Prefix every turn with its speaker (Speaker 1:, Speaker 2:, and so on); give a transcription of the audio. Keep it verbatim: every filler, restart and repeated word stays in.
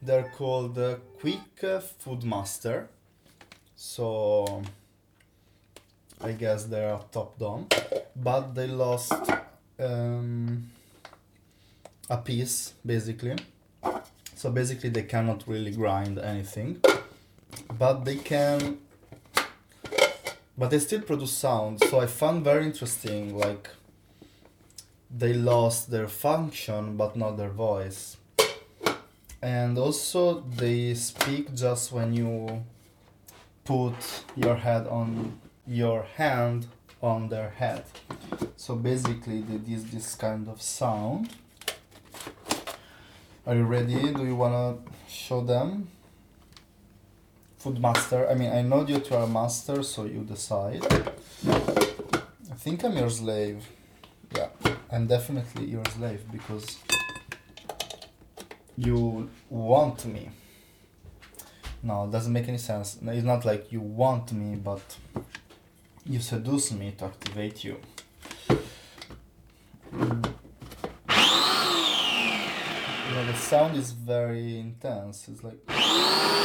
Speaker 1: They're called uh, Quick uh, Food Master. So I guess they are top down, but they lost um, a piece basically. So basically they cannot really grind anything, but they can, but they still produce sound. So I found very interesting, like they lost their function but not their voice. And also they speak just when you put your head on your hand on their head. So basically they did this kind of sound. Are you ready? Do you wanna show them? Food master. I mean, I know you two are master, so you decide. I think I'm your slave. Yeah, I'm definitely your slave because you want me. No, it doesn't make any sense. It's not like you want me, but you seduce me to activate you. Mm. Yeah, the sound is very intense. It's like